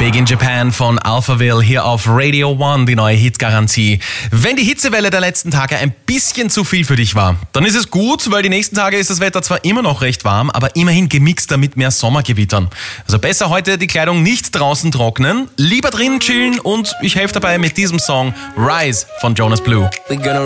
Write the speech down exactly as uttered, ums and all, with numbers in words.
Big in Japan von Alphaville hier auf Radio One, die neue Hitgarantie. Wenn die Hitzewelle der letzten Tage ein bisschen zu viel für dich war, dann ist es gut, weil die nächsten Tage ist das Wetter zwar immer noch recht warm, aber immerhin gemixter mit mehr Sommergewittern. Also besser heute die Kleidung nicht draußen trocknen, lieber drinnen chillen und ich helfe dabei mit diesem Song Rise von Jonas Blue.